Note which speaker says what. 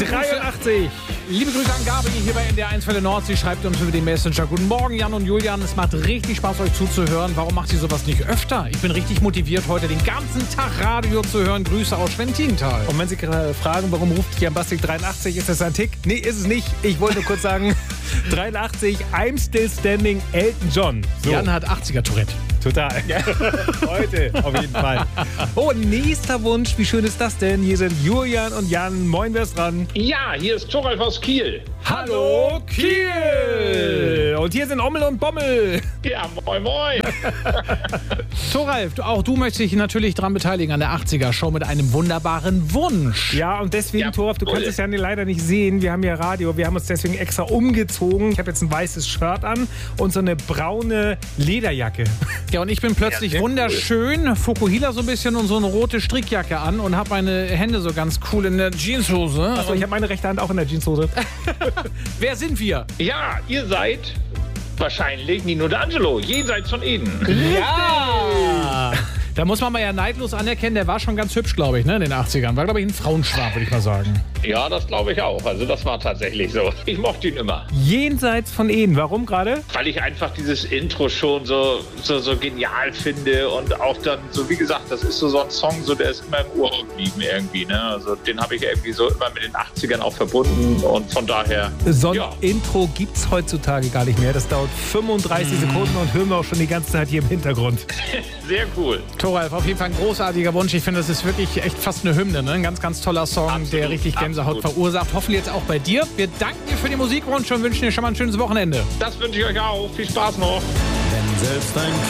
Speaker 1: 83. Liebe Grüße an Gabi hier bei NDR1 für der Nordsee. Schreibt uns über den Messenger. Guten Morgen, Jan und Julian. Es macht richtig Spaß, euch zuzuhören. Warum macht ihr sowas nicht öfter? Ich bin richtig motiviert, heute den ganzen Tag Radio zu hören. Grüße aus Schwentintal.
Speaker 2: Und wenn Sie gerade fragen, warum ruft Jan Bastik 83, ist das ein Tick? Nee, ist es nicht. Ich wollte nur kurz sagen, 83, I'm still standing, Elton John.
Speaker 1: So. Jan hat 80er-Tourette.
Speaker 2: Total. Ja. Heute auf jeden Fall. Oh, nächster Wunsch. Wie schön ist das denn? Hier sind Julian und Jan. Moin, wer ist dran?
Speaker 3: Ja, hier ist Thoralf aus Kiel.
Speaker 2: Hallo, Kiel! Und hier sind Ommel und Bommel.
Speaker 3: Ja, moin, moin.
Speaker 1: Thoralf, auch du möchtest dich natürlich daran beteiligen an der 80er-Show mit einem wunderbaren Wunsch.
Speaker 2: Ja, und deswegen, ja, Thoralf, du kannst es ja leider nicht sehen. Wir haben ja Radio. Wir haben uns deswegen extra umgezogen. Ich habe jetzt ein weißes Shirt an und so eine braune Lederjacke.
Speaker 1: Ja, und ich bin plötzlich wunderschön, Fukuhila so ein bisschen und so eine rote Strickjacke an und habe meine Hände so ganz cool in der Jeanshose.
Speaker 2: Achso, ich habe meine rechte Hand auch in der Jeanshose.
Speaker 1: Wer sind wir?
Speaker 3: Ja, ihr seid wahrscheinlich Nino D'Angelo, jenseits von Eden.
Speaker 1: Ja! Da muss man mal ja neidlos anerkennen, der war schon ganz hübsch, glaube ich, ne, in den 80ern. War, glaube ich, ein Frauenschwarm, würde ich mal sagen.
Speaker 3: Ja, das glaube ich auch. Also das war tatsächlich so. Ich mochte ihn immer.
Speaker 2: Jenseits von Eden. Warum gerade?
Speaker 3: Weil ich einfach dieses Intro schon so genial finde und auch dann, so wie gesagt, das ist so ein Song, so der ist immer im Ohr geblieben irgendwie, ne? Also den habe ich irgendwie so immer mit den 80ern auch verbunden und von daher...
Speaker 2: So ein Intro gibt's heutzutage gar nicht mehr. Das dauert 35 Sekunden und hören wir auch schon die ganze Zeit hier im Hintergrund.
Speaker 3: Sehr cool.
Speaker 1: Thoralf, auf jeden Fall ein großartiger Wunsch. Ich finde, das ist wirklich echt fast eine Hymne, ne? Ein ganz, ganz toller Song, absolut, der richtig Gänsehaut verursacht. Hoffentlich jetzt auch bei dir. Wir danken dir für den Musikwunsch und wünschen dir schon mal ein schönes Wochenende.
Speaker 3: Das wünsche ich euch auch. Viel Spaß noch.
Speaker 4: Wenn selbst ein